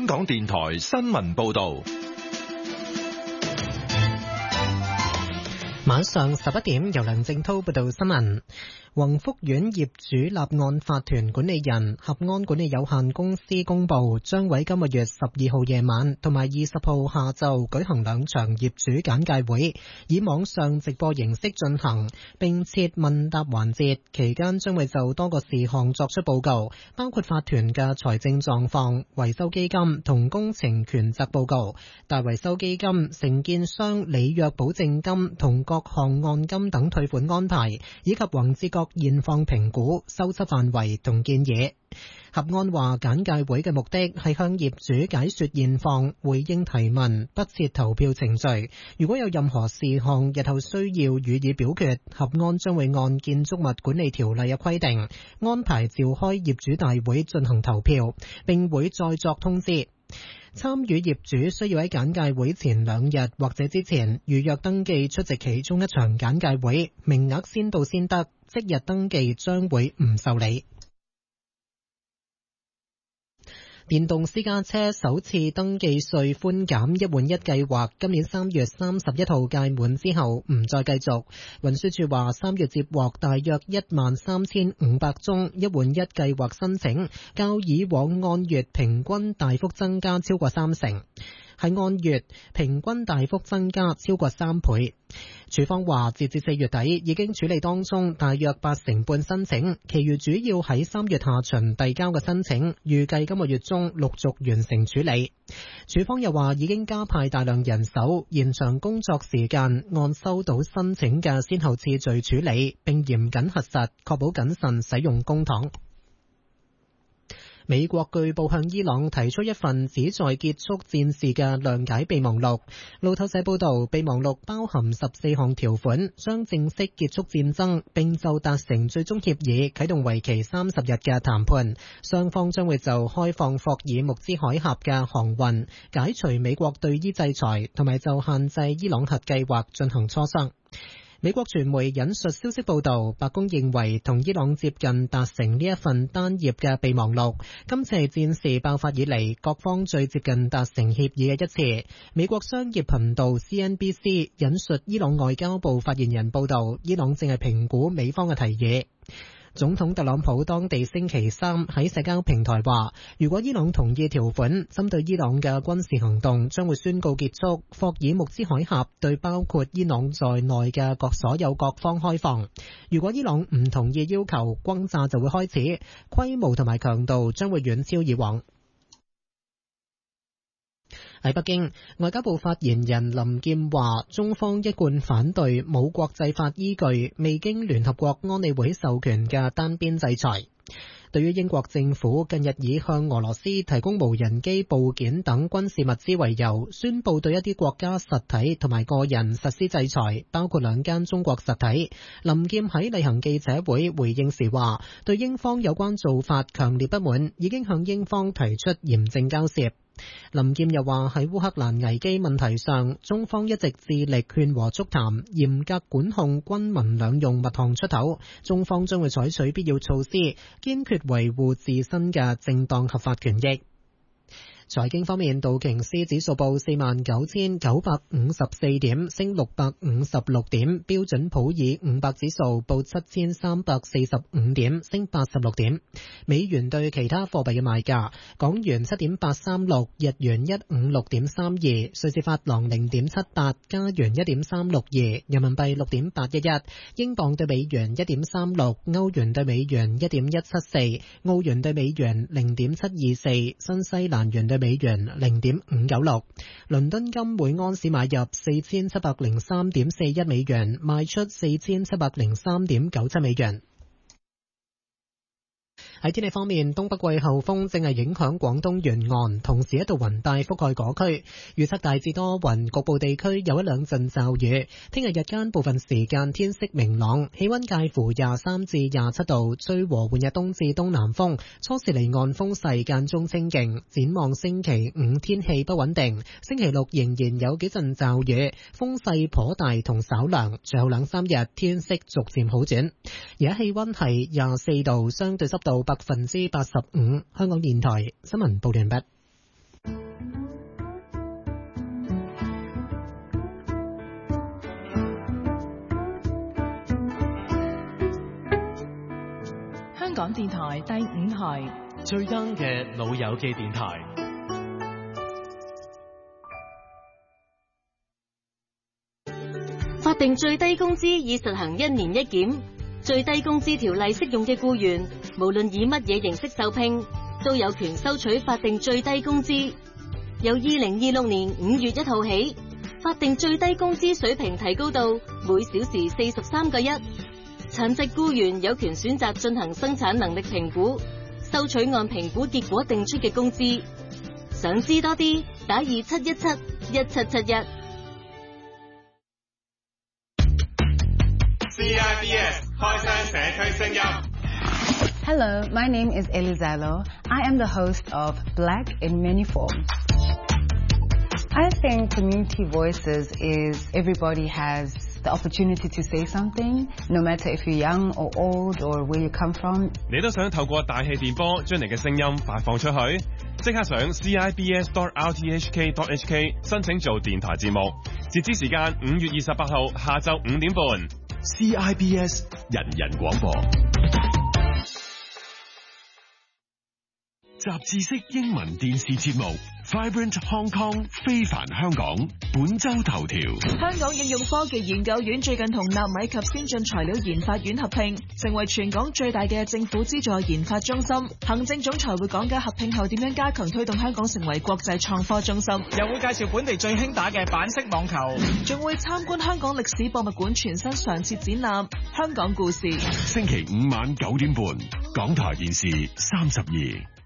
港電台新聞報道。 晚上11點，由梁正濤報道新聞。宏福苑業主立案法團管理人合安管理有限公司公佈，將喺今個月12號夜晚同埋20號下晝舉行兩場業主簡介會，以網上直播形式進行，並設問答環節。期間將會就多個事項作出報告，包括法團嘅財政狀況、維修基金同工程權責報告、大維修基金、承建商履約保證金同各項按金等退款安排，以及宏志各現況評估、修葺範圍同建議。合安話簡介會嘅目的係向業主解說現況，回應提問，不設投票程序。如果有任何事項日後需要予以表決，合安將會按建築物管理條例嘅規定安排召開業主大會進行投票，並會再作通知。參與業主需要喺簡介會前2日或者之前預約登記出席其中一場簡介會，名額先到先得，即日登記將會唔受理。電動私家車首次登記稅寬減1換1計劃今年3月31號屆滿之後唔再繼續。運輸署話3月接獲大約13500宗1換1計劃申請，較以往按月平均大幅增加超過30%。喺按月平均大幅增加超過3倍。署方話，截至4月底已經處理當中大約80%半申請，其餘主要喺3月下旬遞交嘅申請，預計今個月中陸續完成處理。署方又話已經加派大量人手，延長工作時間，按收到申請嘅先後次序處理，並嚴謹核實，確保謹慎使用公帑。美國據報向伊朗提出一份旨在結束戰事嘅諒解備忘錄。路透社報道，備忘錄包含14項條款，將正式結束戰爭，並就達成最終協議啟動為期30日嘅談判。雙方將會就開放霍爾木茲海峽嘅航運、解除美國對伊制裁，同埋就限制伊朗核計劃進行磋商。美國傳媒引述消息報道，白宮認為同伊朗接近達成呢一份單頁嘅備忘錄，今次係戰事爆發以嚟各方最接近達成協議嘅一次。美國商業頻道 CNBC 引述伊朗外交部發言人報道，伊朗正係評估美方嘅提議。總統特朗普當地星期三喺社交平台話，如果伊朗同意條款，針對伊朗嘅軍事行動將會宣告結束。霍爾木茲海峽對包括伊朗在內嘅所有各方開放。如果伊朗唔同意要求，轟炸就會開始，規模同埋強度將會遠超以往。喺北京，外交部發言人林劍話，中方一貫反對冇國際法依據、未經聯合國安理會授權嘅單邊制裁。對於英國政府近日以向俄羅斯提供無人機部件等軍事物資為由，宣布對一啲國家實體同埋個人實施制裁，包括2間中國實體。林劍喺例行記者會回應時話，對英方有關做法強烈不滿，已經向英方提出嚴正交涉。林劍又話，喺烏克蘭危機問題上，中方一直致力勸和促談，嚴格管控軍民兩用物項出口。中方將會採取必要措施，堅決維護自身嘅正當合法權益。財經方面，道瓊斯指數報49,954點，升656點；標準普爾500指數報7,345點，升86點。美元對其他貨幣嘅賣價：港元7.836，日元156.32，瑞士法郎0.78，加元1.362，人民幣6.811，英鎊對美元1.36，歐元對美元1.174，澳元對美元0.724，新西蘭元對美元0.596，倫敦金每安士買入4703.41美元，賣出4703.97美元。喺天氣方面，東北季候風正係影響廣東沿岸，同時一道雲帶覆蓋嗰區，預測大致多雲，局部地區有1-2陣驟雨。聽日日間部分時間天色明朗，氣溫介乎23至27度，吹和緩日東至東南風，初時離岸風勢間中清勁。展望星期五天氣不穩定，星期六仍然有幾陣驟雨，風勢頗大同稍涼，最後2-3日天色逐漸好轉。而家氣溫係24度，相對濕度85%。香港電台新聞報道完畢。 香港電台第5台最 young 嘅老友記電台。 法定最低工資已實行1年1檢，最低工資條例適用嘅僱員，無論以乜嘢形式受聘，都有權收取法定最低工資。由2026年5月1號起，法定最低工資水平提高到每小時43個1。殘疾僱員有權選擇進行生產能力評估，收取按評估結果定出嘅工資。想知多啲，打27171771。 CIBS 開聲社區聲音。 Hello, my name is Elizalo. I am the host of Black in Many Forms. I think community voices is everybody has the opportunity to say something, no matter if you're young or old or where you come from. 你都想透過大氣電波將你嘅聲音發放出去？即刻上 CIBS.RTHK.HK 申請做電台節目，截止時間5月28號下晝5點半。CIBS 人人廣播。 雜誌式英文電視節目 Vibrant Hong Kong 非凡香港本周頭條。 香港應用科技研究院最近同納米及先進材料研發院合併，成為全港最大嘅政府資助研發中心。行政總裁會講解合併後點樣加強推動香港成為國際創科中心， 又會介紹本地最興打嘅板式網球， 仲會參觀香港歷史博物館全新常設展覽《香港故事》。 星期5晚9點半，港台電視32。